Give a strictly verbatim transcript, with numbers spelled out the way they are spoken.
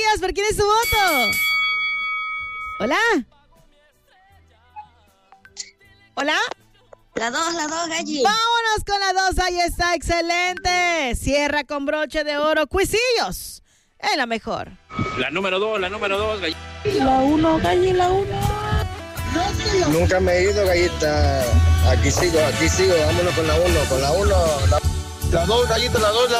días, ¿por quién es tu voto? Hola. Hola. La dos, la dos, Galli. Vámonos con la dos, ahí está, excelente. Cierra con broche de oro, Cuisillos. Es la mejor. La número dos, la número dos, Galli. La uno, Galli, la uno. Nunca me he ido, Gallita. Aquí sigo, aquí sigo. Vámonos con la uno, con la uno. La, la dos, Gallita, la dos, la